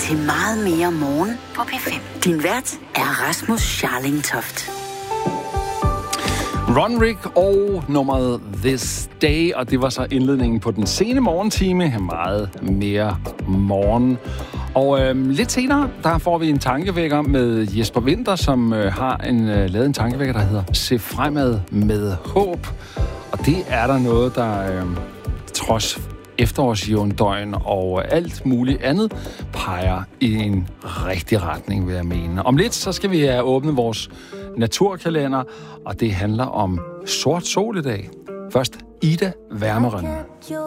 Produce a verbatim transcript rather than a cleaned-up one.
til meget mere morgen på P fem. Din vært er Rasmus Scharling-Toft. Runrig og nummeret This Day, og det var så indledningen på den sene morgentime. Meget mere morgen. Og øhm, lidt senere, der får vi en tankevækker med Jesper Winther, som øh, har en, øh, lavet en tankevækker, der hedder Se fremad med håb. Og det er der noget, der øh, trods efterårsjævndøgn og alt muligt andet peger i en rigtig retning, vil jeg mene. Om lidt, så skal vi have åbnet vores naturkalender, og det handler om sort sol i dag. Først Ida Wermeren.